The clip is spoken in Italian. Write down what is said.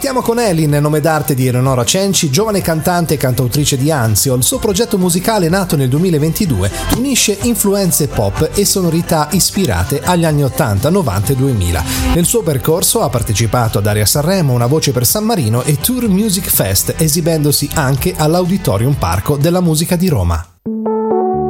Stiamo con Elin, nome d'arte di Eleonora Cenci, giovane cantante e cantautrice di Anzio. Il suo progetto musicale, nato nel 2022, unisce influenze pop e sonorità ispirate agli anni 80, 90 e 2000. Nel suo percorso ha partecipato ad Aria Sanremo, Una voce per San Marino e Tour Music Fest, esibendosi anche all'Auditorium Parco della Musica di Roma.